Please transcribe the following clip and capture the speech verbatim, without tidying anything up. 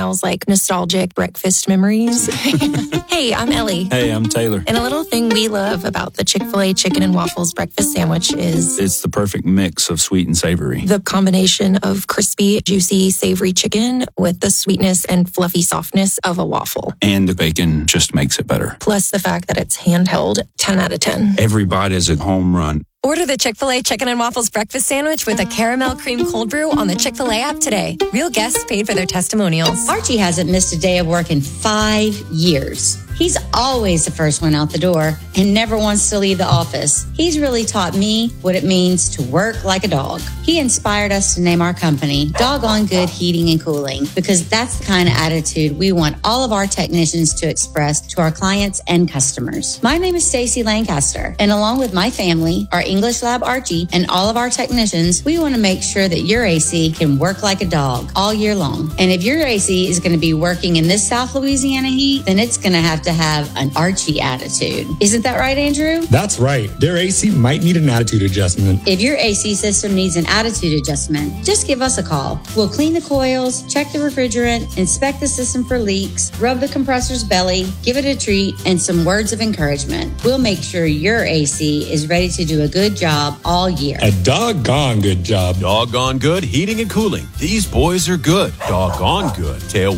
smells like nostalgic breakfast memories. Hey, I'm Ellie. Hey, I'm Taylor. And a little thing we love about the Chick-fil-A chicken and waffles breakfast sandwich is It's the perfect mix of sweet and savory. the combination of crispy, juicy, savory chicken with the sweetness and fluffy softness of a waffle. And the bacon just makes it better. Plus the fact that it's handheld, ten out of ten. Every bite is a home run. Order the Chick-fil-A Chicken and Waffles breakfast sandwich with a caramel cream cold brew on the Chick-fil-A app today. Real guests paid for their testimonials. Archie hasn't missed a day of work in five years. He's always the first one out the door and never wants to leave the office. He's really taught me what it means to work like a dog. He inspired us to name our company Doggone Good Heating and Cooling because that's the kind of attitude we want all of our technicians to express to our clients and customers. My name is Stacy Lancaster, and along with my family, our English Lab Archie, and all of our technicians, we want to make sure that your A C can work like a dog all year long. And if your A C is going to be working in this South Louisiana heat, then it's going to have to have an Archie attitude. Isn't that right, Andrew? That's right. Their A C might need an attitude adjustment. If your A C system needs an attitude adjustment, just give us a call. We'll clean the coils, check the refrigerant, inspect the system for leaks, rub the compressor's belly, give it a treat, and some words of encouragement. We'll make sure your A C is ready to do a good job all year. A doggone good job. Doggone Good Heating and Cooling. These boys are good. Doggone good. Tail